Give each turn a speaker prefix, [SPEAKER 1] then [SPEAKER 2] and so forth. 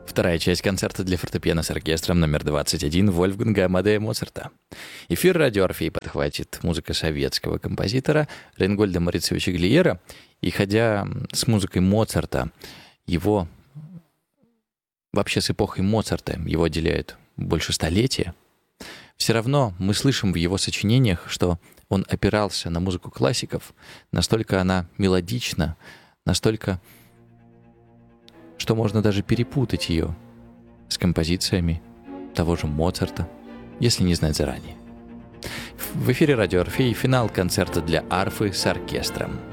[SPEAKER 1] Вторая часть концерта для фортепиано с оркестром номер 21 Вольфганга Амадея Моцарта. Эфир радио «Орфей» подхватит музыка советского композитора Рейнгольда Морицевича Глиера. И ходя с музыкой Моцарта, его вообще с эпохой Моцарта, его отделяют больше столетия, все равно мы слышим в его сочинениях, что он опирался на музыку классиков, настолько она мелодична, настолько, что можно даже перепутать ее с композициями того же Моцарта, если не знать заранее. В эфире радио «Орфей» финал концерта для арфы с оркестром.